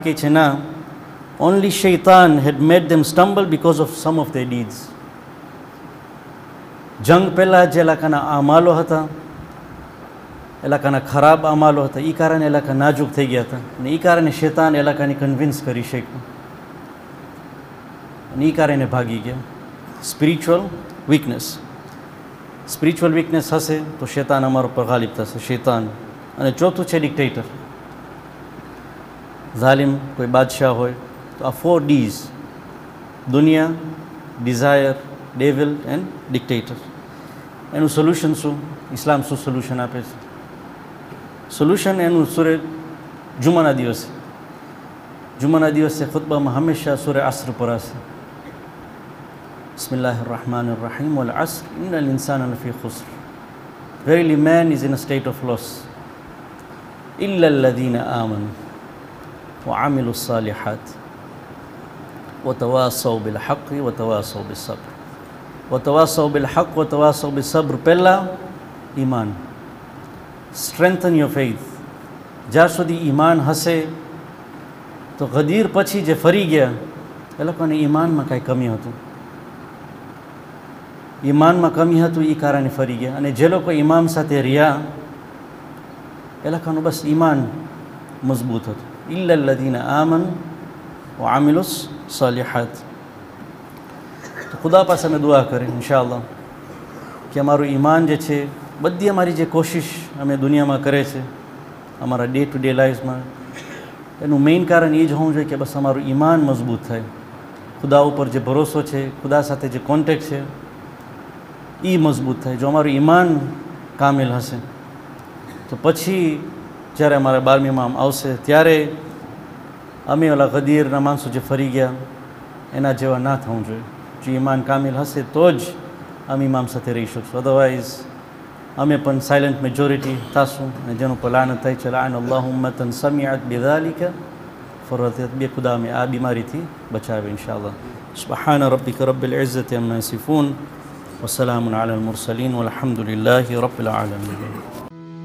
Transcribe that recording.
કે છે ના, only shaitan had made them stumble because of some of their deeds. જંગ પહેલાં જે ઇલાકાના અમાલો હતા, ઇલાકાના ખરાબ અમાલો હતા, એ કારણે ઇલાકા નાજુક થઈ ગયા હતા અને એ કારણે શૈતાન ઇલાકાને કન્વિન્સ કરી શક્યું અને એ કારણે ભાગી ગયા. સ્પિરિચ્યુઅલ વીકનેસ હશે તો શૈતાન અમારો પર ગાલિબ થશે, શૈતાન. અને ચોથું છે ડિક્ટેટર, ઝાલિમ કોઈ બાદશાહ હોય તો આ 4 Ds: દુનિયા, ડિઝાયર, ડેવિલ એન્ડ ડિક્ટેટર. એનું સોલ્યુશન શું? ઇસ્લામ શું સોલ્યુશન આપે છે? સોલ્યુશન એનું સૂરે જુમાના દિવસે ખુતબામાં હંમેશા સૂરે અસ્ર પર હશે. બિસ્મિલ્લાહિર rahmanir rahim વલ અસ્ર ઇન્નલ ઇન્સાના લફી ખુસ્ર. Verily man is in a state of loss illa alladhina amanu وعملوا الصالحات وتواصوا بالحق وتواصوا بالصبر. وتواصوا بالحق وتواصوا بالصبر. પહેલા ઈમાન. Strengthen your faith. જ્યાં સુધી ઈમાન હશે તો ગદીર પછી જે ફરી ગયા એ લોકોને ઈમાનમાં કાંઈ કમી હતું, ઈમાનમાં કમી હતું એ કારણે ફરી ગયા. અને જે લોકો ઈમામ સાથે રહ્યા એ લોકોનું બસ ઈમાન મજબૂત હતું. ઇલ્લા અલ્લઝીના આમનુ વ આમિલુસ સાલિહાત. તો ખુદા પાસે અમે દુઆ કરી ઇન્શાઅલ્લાહ કે અમારું ઈમાન જે છે, બધી અમારી જે કોશિશ અમે દુનિયામાં કરે છે, અમારા ડે ટુ ડે લાઈફમાં, એનું મેઇન કારણ એ જ હોવું જોઈએ કે બસ અમારું ઈમાન મજબૂત થાય, ખુદા ઉપર જે ભરોસો છે, ખુદા સાથે જે કોન્ટેક્ટ છે એ મજબૂત થાય. જો અમારું ઈમાન કામિલ હશે તો પછી જ્યારે અમારા 12મી ઇમામ આવશે ત્યારે અમે ઓલા ગદીરના માણસો જે ફરી ગયા એના જેવા ના થવું જોઈએ. જો ઈમાન કામિલ હશે તો જ અમે ઇમામ સાથે રહી શકશું, અદરવાઇઝ અમે પણ સાયલન્ટ મેજોરિટી થશું અને જેનું પર લાનત થાય છે. લાન અલ્લાહુ ઉમ્મતન સમિઅત બિઝાલિકા ફરવતિત. બે ખુદા અમે આ બીમારીથી બચાવે ઇન્શાઅલ્લાહ. સુબ્હાન રબ્બિકા રબ્બિલ ઇઝ્ઝતિ અમ્મા યસિફૂન વસલામુન અલલ મુરસલીન વલહમદુલિલ્લાહિ રબ્બિલ આલમીન.